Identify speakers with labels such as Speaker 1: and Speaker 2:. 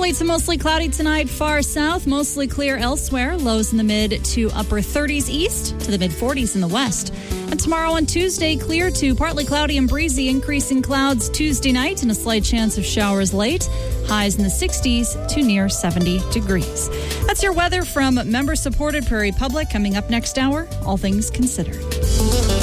Speaker 1: It's mostly cloudy tonight, far south, mostly clear elsewhere. Lows in the mid to upper 30s east to the mid 40s in the west. And tomorrow on Tuesday, clear to partly cloudy and breezy, increasing clouds Tuesday night and a slight chance of showers late. Highs in the 60s to near 70 degrees. That's your weather from member-supported Prairie Public. Coming up next hour, all things considered.